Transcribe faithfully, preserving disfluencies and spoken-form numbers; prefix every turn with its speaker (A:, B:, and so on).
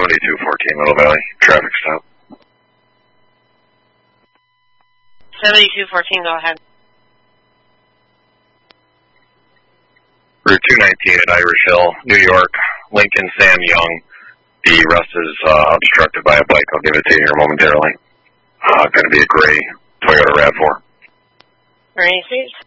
A: seventy-two fourteen Middle Valley, traffic stop.
B: seventy-two fourteen, go ahead.
A: Route two nineteen at Irish Hill, New York, Lincoln Sam Young. The rest is uh, obstructed by a bike. I'll give it to you here momentarily. Uh, going to be a gray Toyota RAV four.
B: Ready, please?